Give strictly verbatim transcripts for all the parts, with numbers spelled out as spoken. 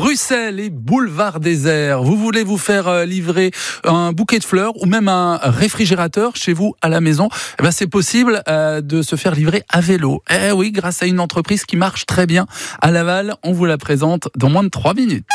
Bruxelles et boulevard désert. Vous voulez vous faire livrer un bouquet de fleurs ou même un réfrigérateur chez vous à la maison? Eh ben, c'est possible euh, de se faire livrer à vélo. Eh oui, grâce à une entreprise qui marche très bien à Laval. On vous la présente dans moins de trois minutes.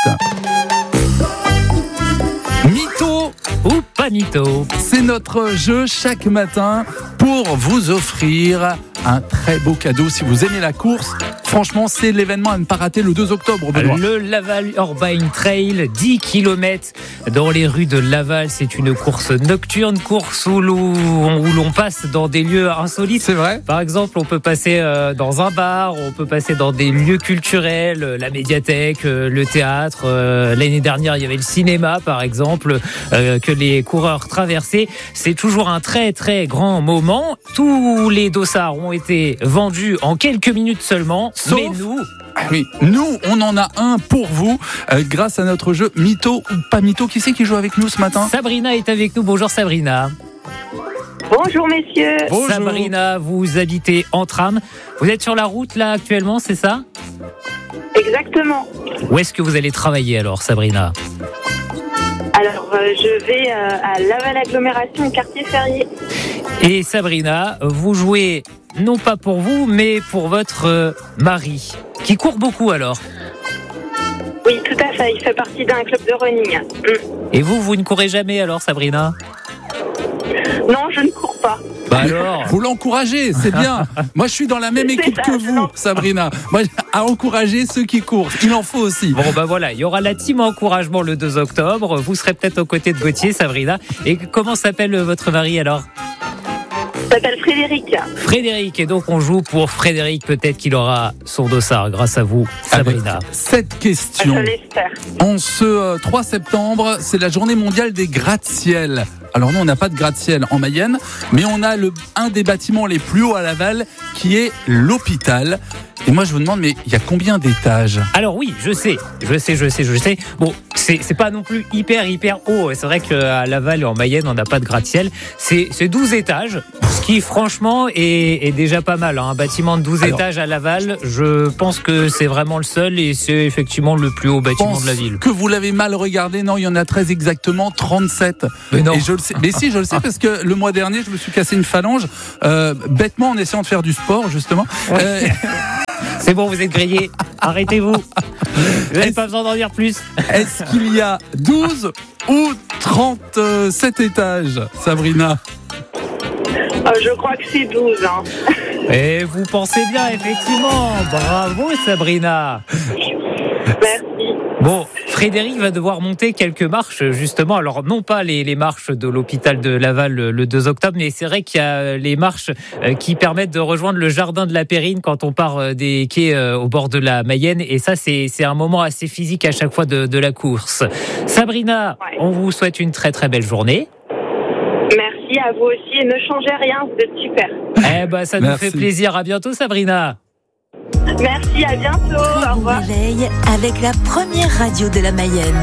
Mytho ou pas mytho, c'est notre jeu chaque matin pour vous offrir un très beau cadeau. Si vous aimez la course, franchement, c'est l'événement à ne pas rater le deux octobre. Benoît. Le Laval Urban Trail, dix kilomètres dans les rues de Laval. C'est une course nocturne, course où l'on, où l'on passe dans des lieux insolites. C'est vrai. Par exemple, on peut passer dans un bar, on peut passer dans des lieux culturels, la médiathèque, le théâtre. L'année dernière, il y avait le cinéma, par exemple, que les coureurs traversaient. C'est toujours un très, très grand moment. Tous les dossards ont été vendus en quelques minutes seulement. Sauf, mais nous... Oui, nous, on en a un pour vous, euh, grâce à notre jeu Mytho ou pas Mytho. Qui c'est qui joue avec nous ce matin? Sabrina est avec nous. Bonjour Sabrina. Bonjour messieurs. Bonjour. Sabrina, vous habitez en tram. Vous êtes sur la route là actuellement, c'est ça? Exactement. Où est-ce que vous allez travailler alors, Sabrina? Alors, euh, je vais euh, à Laval Agglomération, au quartier Ferrier. Et Sabrina, vous jouez non pas pour vous, mais pour votre euh, mari, qui court beaucoup alors. Oui, tout à fait. Il fait partie d'un club de running. Mm. Et vous, vous ne courez jamais alors, Sabrina? Non, je ne cours pas. Bah alors. Vous l'encouragez, c'est bien. Moi, je suis dans la même C'est équipe ça, que vous, Sabrina. Moi, à encourager ceux qui courent. Il en faut aussi. Bon, bah voilà, il y aura la team encouragement le deux octobre. Vous serez peut-être aux côtés de Gauthier, Sabrina. Et comment s'appelle votre mari alors? Il s'appelle Frédéric. Frédéric, et donc on joue pour Frédéric. Peut-être qu'il aura son dossard grâce à vous, Sabrina. Avec cette question. Je l'espère. En ce euh, trois septembre, c'est la journée mondiale des gratte-ciel. Alors nous, on n'a pas de gratte-ciel en Mayenne, mais on a le, un des bâtiments les plus hauts à Laval, qui est l'hôpital. Et moi, je vous demande, mais il y a combien d'étages? Alors oui, je sais, je sais, je sais, je sais. Bon, c'est, c'est pas non plus hyper, hyper haut. C'est vrai qu'à Laval et en Mayenne, on n'a pas de gratte-ciel. C'est, c'est douze étages, ce qui, franchement, est, est déjà pas mal. Hein. Un bâtiment de douze Alors, étages à Laval, je pense que c'est vraiment le seul et c'est effectivement le plus haut bâtiment de la ville. Que vous l'avez mal regardé, non, il y en a très exactement trente-sept. Mais non. Et je le sais. Mais si, je le sais, parce que le mois dernier, je me suis cassé une phalange, euh, bêtement en essayant de faire du sport, justement. Ouais. Euh... C'est bon, vous êtes grillés. Arrêtez-vous. Vous n'avez pas besoin d'en dire plus. Est-ce qu'il y a douze ou trente-sept étages, Sabrina? Euh, je crois que c'est douze. Hein. Et vous pensez bien, effectivement. Bravo, Sabrina. Merci. Bon, Frédéric va devoir monter quelques marches, justement. Alors, non pas les, les marches de l'hôpital de Laval le, le deux octobre, mais c'est vrai qu'il y a les marches euh, qui permettent de rejoindre le jardin de la Périne quand on part euh, des quais euh, au bord de la Mayenne. Et ça, c'est, c'est un moment assez physique à chaque fois de, de la course. Sabrina, ouais. On vous souhaite une très très belle journée. Merci à vous aussi et ne changez rien, vous êtes super. Eh ben, ça Merci. Nous fait plaisir. À bientôt, Sabrina. Merci, à bientôt. Au revoir. Réveil avec la première radio de la Mayenne.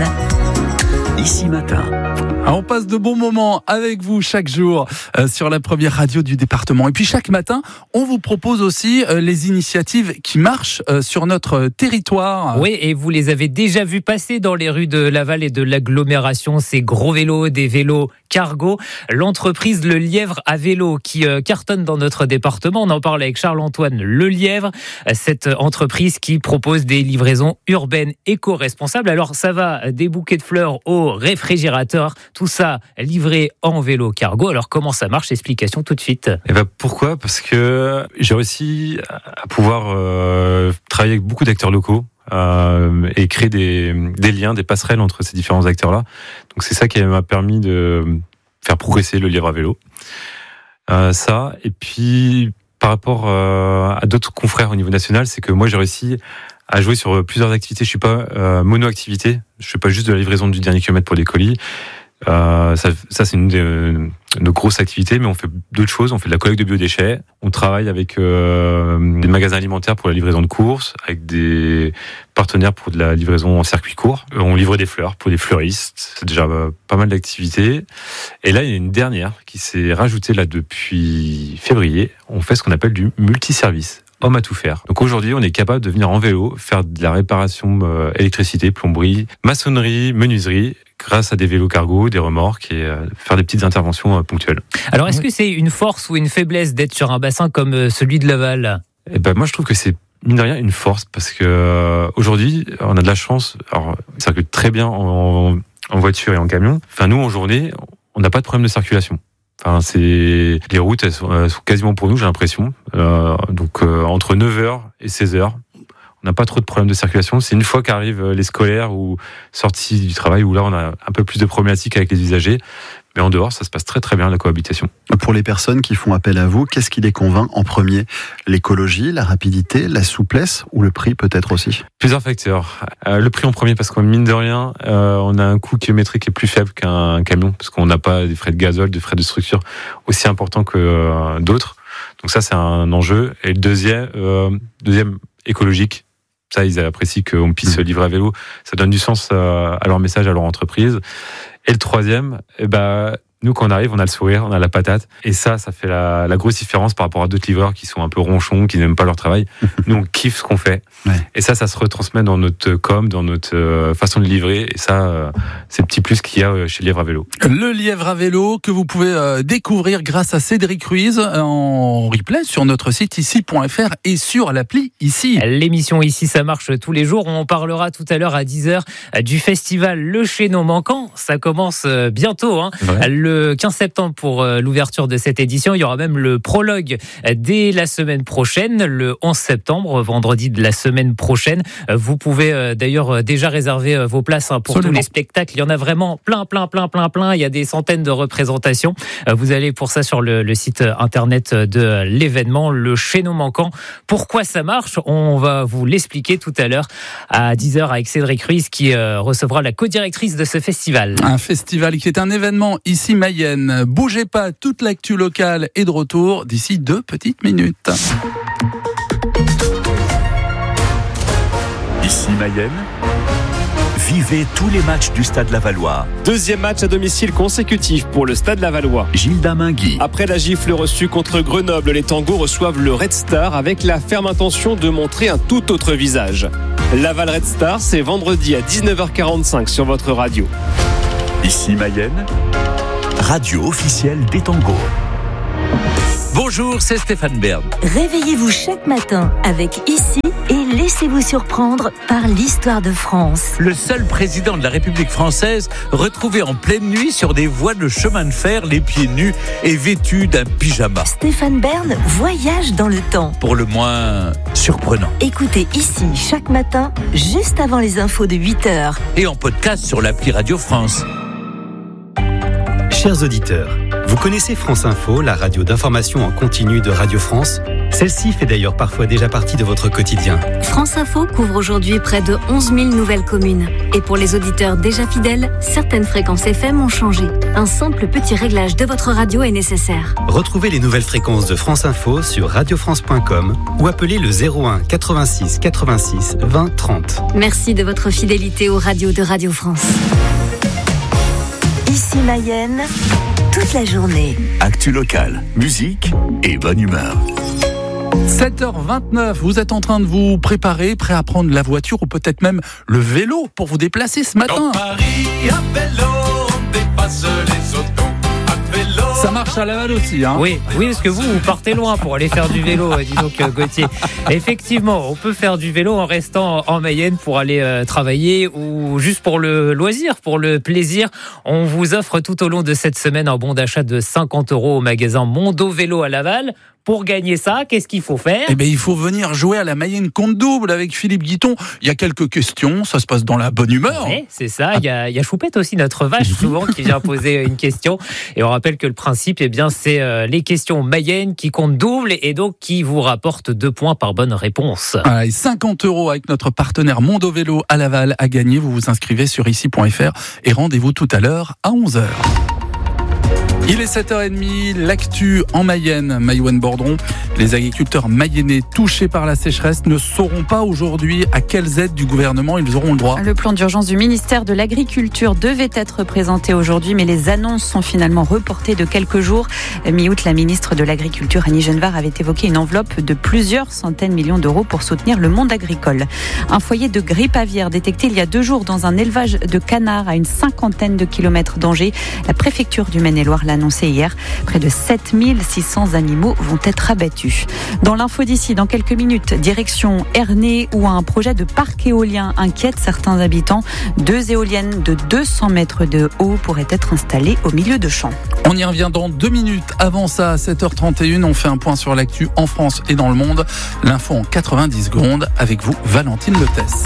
Ici Matin. On passe de bons moments avec vous chaque jour euh, sur la première radio du département. Et puis chaque matin, on vous propose aussi euh, les initiatives qui marchent euh, sur notre territoire. Oui, et vous les avez déjà vus passer dans les rues de Laval et de l'agglomération, ces gros vélos, des vélos cargo. L'entreprise Le Lièvre à vélo qui euh, cartonne dans notre département. On en parle avec Charles-Antoine Le Lièvre, cette entreprise qui propose des livraisons urbaines éco-responsables. Alors ça va des bouquets de fleurs au réfrigérateur. Tout ça livré en vélo cargo. Alors comment ça marche? Explication tout de suite. Et ben pourquoi? Parce que j'ai réussi à pouvoir euh, travailler avec beaucoup d'acteurs locaux euh, et créer des, des liens, des passerelles entre ces différents acteurs-là. Donc c'est ça qui m'a permis de faire progresser le Lièvre à vélo. Euh, ça, et puis par rapport euh, à d'autres confrères au niveau national, c'est que moi j'ai réussi à jouer sur plusieurs activités. Je suis pas euh, mono-activité. Je fais pas juste de la livraison du dernier kilomètre pour des colis. Euh, ça, ça c'est une de nos grosses activités, mais on fait d'autres choses. On fait de la collecte de biodéchets. On travaille avec euh, des magasins alimentaires pour la livraison de courses, avec des partenaires pour de la livraison en circuit court. On livre des fleurs pour des fleuristes. C'est déjà euh, pas mal d'activités. Et là, il y a une dernière qui s'est rajoutée là depuis février. On fait ce qu'on appelle du multiservice. homme à tout faire. Donc aujourd'hui, on est capable de venir en vélo, faire de la réparation euh, électricité, plomberie, maçonnerie, menuiserie, grâce à des vélos cargo, des remorques et euh, faire des petites interventions euh, ponctuelles. Alors, est-ce que c'est une force ou une faiblesse d'être sur un bassin comme euh, celui de Laval ? Eh ben, moi, je trouve que c'est mine de rien une force parce que euh, aujourd'hui, on a de la chance. Alors, ça circule très bien en, en voiture et en camion. Enfin, nous, en journée, on n'a pas de problème de circulation. Enfin, c'est les routes, elles sont, elles sont quasiment pour nous, j'ai l'impression. Euh, donc, euh, entre neuf heures et seize heures, on n'a pas trop de problèmes de circulation. C'est une fois qu'arrivent les scolaires ou sorties du travail où là, on a un peu plus de problématiques avec les usagers. Mais en dehors, ça se passe très très bien, la cohabitation. Pour les personnes qui font appel à vous, qu'est-ce qui les convainc en premier ? L'écologie, la rapidité, la souplesse ou le prix peut-être aussi ? Plusieurs facteurs. Euh, le prix en premier, parce qu'on mine de rien, euh, on a un coût kilométrique qui est plus faible qu'un camion, parce qu'on n'a pas des frais de gazole, des frais de structure aussi importants que euh, d'autres. Donc ça, c'est un enjeu. Et le deuxième, euh, deuxième écologique. Ça, ils apprécient qu'on puisse se livrer à vélo. Ça donne du sens à leur message, à leur entreprise. Et le troisième, eh ben, nous, quand on arrive, on a le sourire, on a la patate. Et ça, ça fait la, la grosse différence par rapport à d'autres livreurs qui sont un peu ronchons, qui n'aiment pas leur travail. Nous, on kiffe ce qu'on fait. Ouais. Et ça, ça se retransmet dans notre com, dans notre euh, façon de livrer. Et ça, euh, c'est le petit plus qu'il y a chez Lièvre à vélo. Le Lièvre à vélo que vous pouvez euh, découvrir grâce à Cédric Ruiz en replay sur notre site ici point f r et sur l'appli Ici. L'émission Ici, ça marche tous les jours. On parlera tout à l'heure à dix heures du festival Le Chaînon Manquant. Ça commence bientôt, hein. Ouais. Le quinze septembre pour l'ouverture de cette édition. Il y aura même le prologue dès la semaine prochaine, le onze septembre, vendredi de la semaine prochaine. Vous pouvez d'ailleurs déjà réserver vos places pour Absolument. Tous les spectacles. Il y en a vraiment plein, plein, plein, plein, plein. Il y a des centaines de représentations. Vous allez pour ça sur le, le site internet de l'événement, Le Chaînon Manquant. Pourquoi ça marche ? On va vous l'expliquer tout à l'heure à dix heures avec Cédric Ruiz qui recevra la co-directrice de ce festival. Un festival qui est un événement ici Mayenne. Bougez pas, toute l'actu locale est de retour d'ici deux petites minutes. Ici Mayenne, vivez tous les matchs du Stade Lavallois. Deuxième match à domicile consécutif pour le Stade Lavallois. Gilda Mingui. Après la gifle reçue contre Grenoble, les Tangos reçoivent le Red Star avec la ferme intention de montrer un tout autre visage. Laval Red Star, c'est vendredi à dix-neuf heures quarante-cinq sur votre radio. Ici Mayenne, radio officielle des Tangos. Bonjour, c'est Stéphane Bern. Réveillez-vous chaque matin avec Ici et laissez-vous surprendre par l'histoire de France. Le seul président de la République française retrouvé en pleine nuit sur des voies de chemin de fer, les pieds nus et vêtu d'un pyjama. Stéphane Bern voyage dans le temps. Pour le moins surprenant. Écoutez Ici chaque matin, juste avant les infos de huit heures. Et en podcast sur l'appli Radio France. Chers auditeurs, vous connaissez France Info, la radio d'information en continu de Radio France ? Celle-ci fait d'ailleurs parfois déjà partie de votre quotidien. France Info couvre aujourd'hui près de onze mille nouvelles communes. Et pour les auditeurs déjà fidèles, certaines fréquences F M ont changé. Un simple petit réglage de votre radio est nécessaire. Retrouvez les nouvelles fréquences de France Info sur radio france point com ou appelez le zéro un quatre-vingt-six quatre-vingt-six vingt trente. Merci de votre fidélité aux radios de Radio France. Ici Mayenne, toute la journée. Actu locale, musique et bonne humeur. sept heures vingt-neuf, vous êtes en train de vous préparer, prêt à prendre la voiture ou peut-être même le vélo pour vous déplacer ce matin. Dans Paris, à vélo, on dépasse les autos. Ça marche à Laval aussi, hein. Oui, oui, parce que vous, vous partez loin pour aller faire du vélo, dis donc Gauthier. Effectivement, on peut faire du vélo en restant en Mayenne pour aller euh, travailler ou juste pour le loisir, pour le plaisir. On vous offre tout au long de cette semaine un bon d'achat de cinquante euros au magasin Mondo Vélo à Laval. Pour gagner ça, qu'est-ce qu'il faut faire ? Eh bien, il faut venir jouer à la Mayenne compte double avec Philippe Guiton. Il y a quelques questions, ça se passe dans la bonne humeur. Oui, c'est ça. Il y a, il y a Choupette aussi, notre vache, souvent, qui vient poser une question. Et on rappelle que le principe, eh bien, c'est euh, les questions Mayenne qui comptent double et donc qui vous rapportent deux points par bonne réponse. Ah, et cinquante euros avec notre partenaire Mondo Vélo à Laval à gagner. Vous vous inscrivez sur ici point f r et rendez-vous tout à l'heure à onze heures. Il est sept heures trente, l'actu en Mayenne, Maïwennes-Bordron. Les agriculteurs mayennais touchés par la sécheresse ne sauront pas aujourd'hui à quelles aides du gouvernement ils auront le droit. Le plan d'urgence du ministère de l'Agriculture devait être présenté aujourd'hui, mais les annonces sont finalement reportées de quelques jours. Mi-août, la ministre de l'Agriculture, Annie Genevard, avait évoqué une enveloppe de plusieurs centaines de millions d'euros pour soutenir le monde agricole. Un foyer de grippe aviaire détecté il y a deux jours dans un élevage de canards à une cinquantaine de kilomètres d'Angers. La préfecture du Maine-et-Loire l'a annoncé hier. Près de sept mille six cents animaux vont être abattus. Dans l'info d'ici, dans quelques minutes, direction Ernée où un projet de parc éolien inquiète certains habitants. Deux éoliennes de deux cents mètres de haut pourraient être installées au milieu de champs. On y revient dans deux minutes. Avant ça, à sept heures trente et une, on fait un point sur l'actu en France et dans le monde. L'info en quatre-vingt-dix secondes. Avec vous, Valentine Lettès.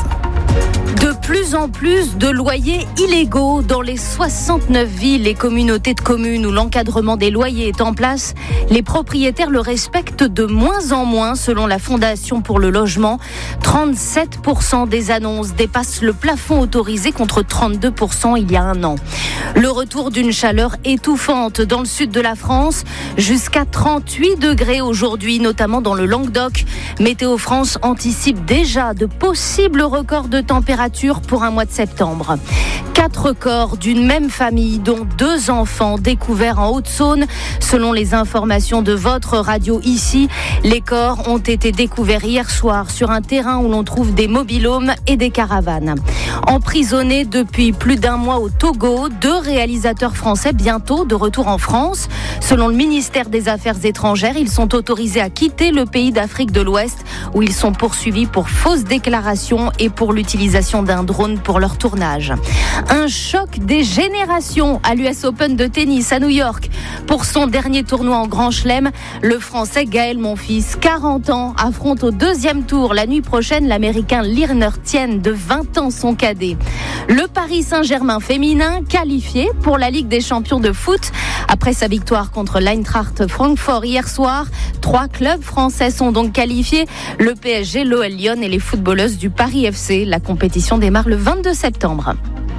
De plus en plus de loyers illégaux dans les soixante-neuf villes et communautés de communes où l'encadrement des loyers est en place. Les propriétaires le respectent de moins en moins selon la Fondation pour le logement. trente-sept pour cent des annonces dépassent le plafond autorisé contre trente-deux pour cent il y a un an. Le retour d'une chaleur étouffante dans le sud de la France, jusqu'à trente-huit degrés aujourd'hui, notamment dans le Languedoc. Météo France anticipe déjà de possibles records de température pour un mois de septembre. Quatre corps d'une même famille, dont deux enfants découverts en Haute-Saône. Selon les informations de votre radio ici, les corps ont été découverts hier soir sur un terrain où l'on trouve des mobil-homes et des caravanes. Emprisonnés depuis plus d'un mois au Togo, deux réalisateurs français bientôt de retour en France. Selon le ministère des Affaires étrangères, ils sont autorisés à quitter le pays d'Afrique de l'Ouest où ils sont poursuivis pour fausses déclarations et pour l'utilisation d'un drone pour leur tournage. Un choc des générations à l'U S Open de tennis à New York. Pour son dernier tournoi en Grand Chelem, le Français Gaël Monfils, quarante ans, affronte au deuxième tour la nuit prochaine l'Américain Lirner Tien de vingt ans, son cadet. Le Paris Saint-Germain féminin qualifié pour la Ligue des champions de foot. Après sa victoire contre l'Eintracht Francfort hier soir, trois clubs français sont donc qualifiés. Le P S G, l'O L Lyon et les footballeuses du Paris F C. La compétition démarre le vingt-deux septembre.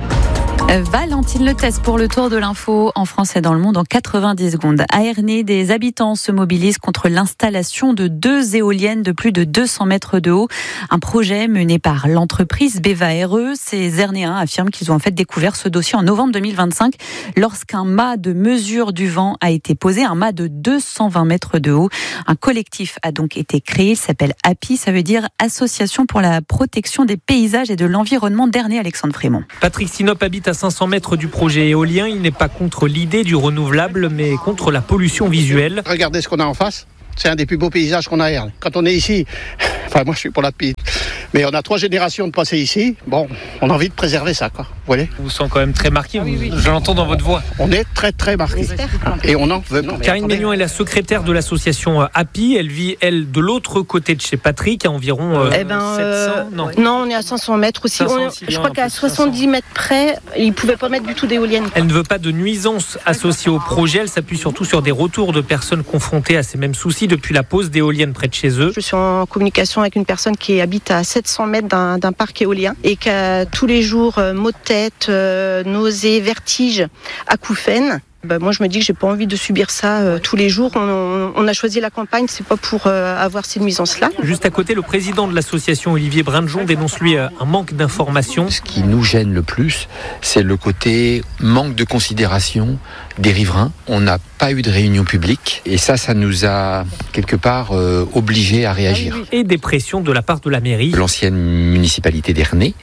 Valentine Lettès pour le tour de l'info en France et dans le monde en quatre-vingt-dix secondes. À Ernée, des habitants se mobilisent contre l'installation de deux éoliennes de plus de deux cents mètres de haut. Un projet mené par l'entreprise Beva R E. Ces Ernéens affirment qu'ils ont en fait découvert ce dossier en novembre deux mille vingt-cinq lorsqu'un mât de mesure du vent a été posé, un mât de deux cent vingt mètres de haut. Un collectif a donc été créé, il s'appelle A P I, ça veut dire Association pour la protection des paysages et de l'environnement d'Ernée. Alexandre Frémont. Patrick Sinop habite à cinq cents mètres du projet éolien. Il n'est pas contre l'idée du renouvelable, mais contre la pollution visuelle. Regardez ce qu'on a en face. C'est un des plus beaux paysages qu'on a à Ernée. Quand on est ici, enfin moi je suis pour la P I, mais on a trois générations de passer ici. Bon, on a envie de préserver ça, quoi. Vous voyez ? Vous vous sentez quand même très marqué, ah, oui, oui. Je l'entends dans votre voix. On est très très marqué. Et on en veut. Karine Maignan est la secrétaire de l'association A P I. Elle vit, elle, de l'autre côté de chez Patrick, à environ euh, eh ben, sept cents. Non. non, on est à cinq cents mètres aussi. cinq cents, on, aussi je crois qu'à soixante-dix mètres près, ils ne pouvaient pas mettre du tout d'éoliennes. Elle ne veut pas de nuisances associées au projet. Elle s'appuie surtout sur des retours de personnes confrontées à ces mêmes soucis depuis la pose d'éoliennes près de chez eux. Je suis en communication avec une personne qui habite à sept cents mètres d'un, d'un parc éolien et qui a tous les jours euh, maux de tête, euh, nausées, vertiges, acouphènes. Bah, moi, je me dis que j'ai pas envie de subir ça euh, tous les jours. On, on a choisi la campagne, c'est pas pour euh, avoir ces nuisances-là. Juste à côté, le président de l'association, Olivier Brinjon, dénonce lui un manque d'information. Ce qui nous gêne le plus, c'est le côté manque de considération des riverains. On n'a pas eu de réunion publique et ça, ça nous a quelque part euh, obligés à réagir. Et des pressions de la part de la mairie. L'ancienne municipalité d'Ernée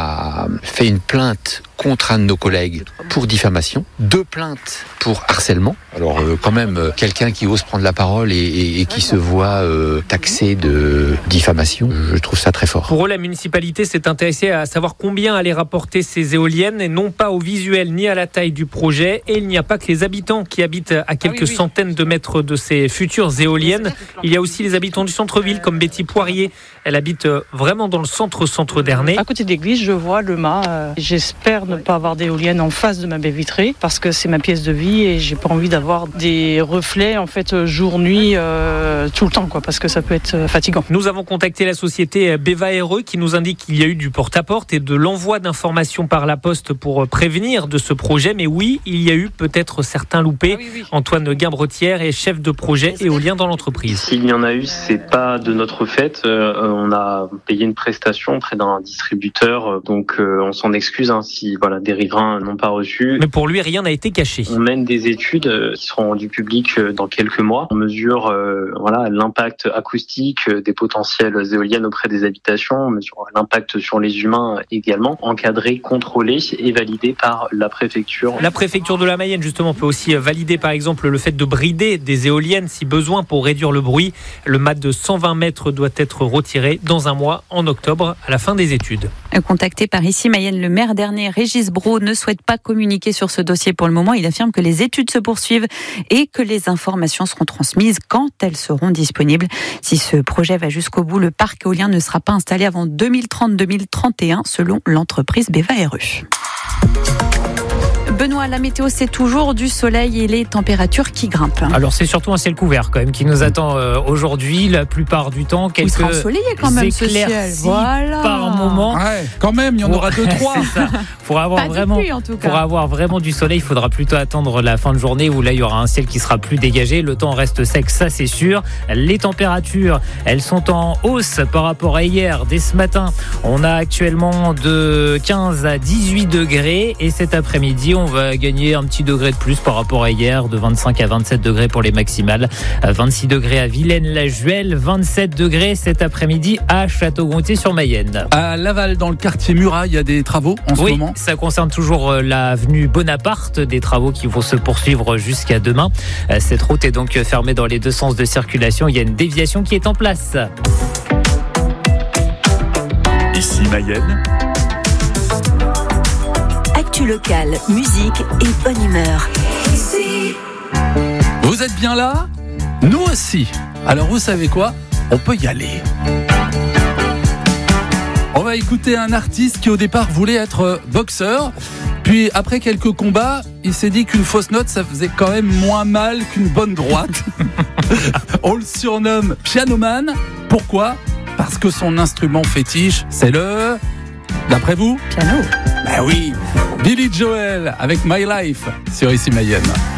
a fait une plainte contre un de nos collègues pour diffamation, deux plaintes pour harcèlement. Alors euh, quand même, euh, quelqu'un qui ose prendre la parole et, et, et qui se voit euh, taxé de diffamation, je trouve ça très fort. Pour eux, la municipalité s'est intéressée à savoir combien allaient rapporter ces éoliennes et non pas au visuel ni à la taille du projet. Et il n'y a pas que les habitants qui habitent à quelques ah oui, oui. centaines de mètres de ces futures éoliennes. Il y a aussi les habitants du centre-ville comme Betty Poirier. Elle habite vraiment dans le centre-centre d'Ernée. À côté de l'église, je vois le mât. Euh, j'espère ne pas avoir d'éolienne en face de ma baie vitrée parce que c'est ma pièce de vie et j'ai pas envie d'avoir des reflets en fait jour-nuit euh, tout le temps quoi, parce que ça peut être fatigant. Nous avons contacté la société Beva R E qui nous indique qu'il y a eu du porte-à-porte et de l'envoi d'informations par la poste pour prévenir de ce projet. Mais oui, il y a eu peut-être certains loupés. Ah oui, oui. Antoine Guimbretière est chef de projet éolien dans l'entreprise. S'il y en a eu, c'est pas de notre fait. Euh, on a payé une prestation auprès d'un distributeur, donc euh, on s'en excuse hein, si voilà des riverains n'ont pas reçu. Mais pour lui, rien n'a été caché. On mène des études euh, qui seront rendues publiques euh, dans quelques mois. On mesure euh, voilà l'impact acoustique euh, des potentiels éoliennes auprès des habitations. On mesure l'impact sur les humains également, encadré, contrôlé et validé par la préfecture. La préfecture de la Mayenne justement peut aussi valider par exemple le fait de brider des éoliennes si besoin pour réduire le bruit. Le mât de cent vingt mètres doit être retiré dans un mois en octobre à la fin des études. Contacté par Ici Mayenne, le maire d'Ernée, Régis Brault, ne souhaite pas communiquer sur ce dossier pour le moment. Il affirme que les études se poursuivent et que les informations seront transmises quand elles seront disponibles. Si ce projet va jusqu'au bout, le parc éolien ne sera pas installé avant deux mille trente deux mille trente et un selon l'entreprise Beva R E. Benoît, la météo, c'est toujours du soleil et les températures qui grimpent. Alors, c'est surtout un ciel couvert quand même qui nous attend euh, aujourd'hui, la plupart du temps. Quelques il sera ensoleillé quand même ce ciel. Voilà. Par moment. Ouais, quand même, il y en aura deux, trois. C'est ça. Pour avoir, Pas vraiment, de pluie, en tout cas. pour avoir vraiment du soleil, il faudra plutôt attendre la fin de journée où là, il y aura un ciel qui sera plus dégagé. Le temps reste sec, ça c'est sûr. Les températures, elles sont en hausse par rapport à hier. Dès ce matin, on a actuellement de quinze à dix-huit degrés et cet après-midi, on va gagner un petit degré de plus par rapport à hier, de vingt-cinq à vingt-sept degrés pour les maximales, vingt-six degrés à Vilaine-la-Juelle, vingt-sept degrés cet après-midi à Château-Gontier-sur-Mayenne. À Laval, dans le quartier Murat, il y a des travaux en ce oui, moment. Ça concerne toujours l'avenue Bonaparte, des travaux qui vont se poursuivre jusqu'à demain. Cette route est donc fermée dans les deux sens de circulation. Il y a une déviation qui est en place. Ici Mayenne. Actu locale, musique et bonne humeur. Vous êtes bien là ? Nous aussi. Alors vous savez quoi ? On peut y aller. On va écouter un artiste qui au départ voulait être boxeur. Puis après quelques combats, il s'est dit qu'une fausse note, ça faisait quand même moins mal qu'une bonne droite. On le surnomme Pianoman. Pourquoi ? Parce que son instrument fétiche, c'est le... D'après vous ? Piano. Ben oui, Billy Joel avec My Life sur Ici Mayenne.